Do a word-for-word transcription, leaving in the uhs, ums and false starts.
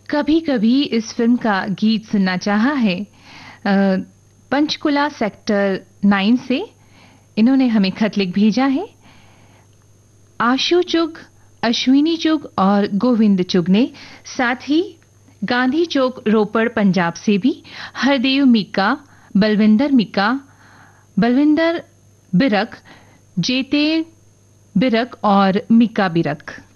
कभी कभी इस फिल्म का गीत सुनना चाहा है। अ, पंचकुला सेक्टर नाइन से इन्होंने हमें खत लिख भेजा है। आशु चुग, अश्विनी चुग और गोविंद चुग ने, साथ ही गांधी चौक रोपड़ पंजाब से भी हरदेव मीका, बलविंदर मीका, बलविंदर बिरक, जेते बिरक और मीका बिरक।